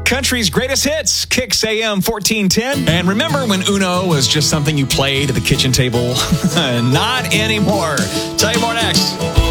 country's greatest hits, Kicks AM 1410. And remember when Uno was just something you played at the kitchen table? Not anymore. Tell you more next.